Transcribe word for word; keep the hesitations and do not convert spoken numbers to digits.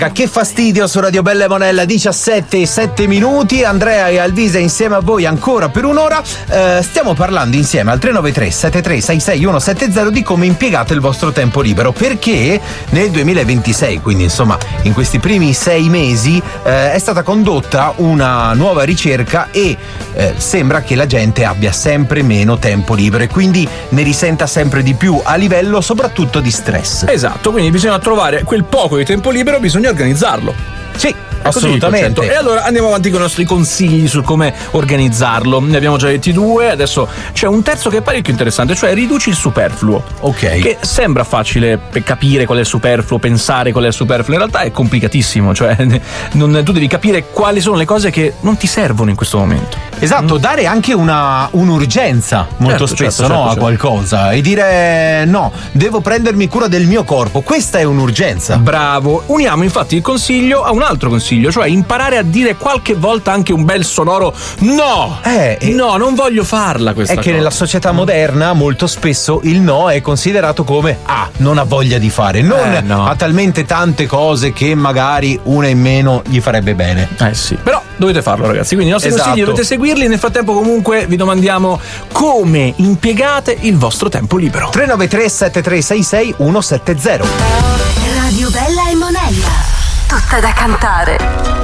Che fastidio su Radio Bella e Monella, diciassette e sette minuti. Andrea e Alvise insieme a voi ancora per un'ora. Eh, stiamo parlando insieme al tre nove tre sette tre sei sei uno sette zero di come impiegate il vostro tempo libero, perché nel duemilaventisei, quindi insomma in questi primi sei mesi, eh, è stata condotta una nuova ricerca e eh, sembra che la gente abbia sempre meno tempo libero e quindi ne risenta sempre di più a livello soprattutto di stress. Esatto, quindi bisogna trovare quel poco di tempo libero, bisogna organizzarlo. Sì, assolutamente. E allora andiamo avanti con i nostri consigli su come organizzarlo. Ne abbiamo già detti due, adesso c'è un terzo che è parecchio interessante, cioè riduci il superfluo. Ok. Che sembra facile per capire qual è il superfluo, pensare qual è il superfluo, in realtà è complicatissimo, cioè non, tu devi capire quali sono le cose che non ti servono in questo momento. Esatto, mm. dare anche una un'urgenza molto certo, spesso certo, no, certo, a qualcosa e dire no, devo prendermi cura del mio corpo, questa è un'urgenza. Bravo, uniamo infatti il consiglio a un altro consiglio, cioè imparare a dire qualche volta anche un bel sonoro no, eh, no, non voglio farla questa è che cosa. Nella società moderna molto spesso il no è considerato come ah, non ha voglia di fare, non eh, no. ha talmente tante cose che magari una in meno gli farebbe bene. Eh sì, però dovete farlo ragazzi, quindi i nostri esatto. consigli dovete seguirli. Nel frattempo comunque vi domandiamo come impiegate il vostro tempo libero. tre nove tre sette tre sei sei uno sette zero. Radio Bella e Monella, tutta da cantare.